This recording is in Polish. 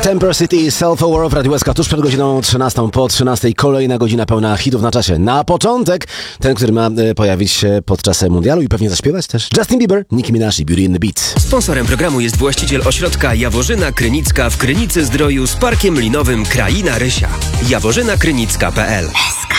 Temper City, Self-Aware w Radiu SK tuż przed godziną 13, po 13. Kolejna godzina pełna hitów na czasie. Na początek ten, który ma pojawić się podczas mundialu i pewnie zaśpiewać też. Justin Bieber, Nicki Minaj i Beauty in the Beat. Sponsorem programu jest właściciel ośrodka Jaworzyna Krynicka w Krynicy Zdroju z parkiem linowym Kraina Rysia. jaworzynakrynicka.pl